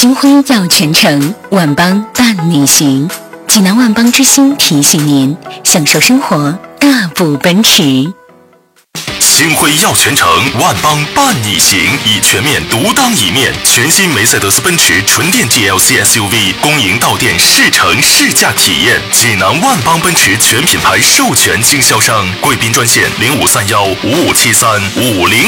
星辉耀全城，万邦伴你行。济南万邦之星提醒您：享受生活，大步奔驰。 星辉耀全城，万邦伴你行，以全面独当一面。全新梅赛德斯奔驰纯电 GLC SUV 公营到店试乘试驾体验。济南万邦奔驰全品牌授权经销商，贵宾专线0531557350。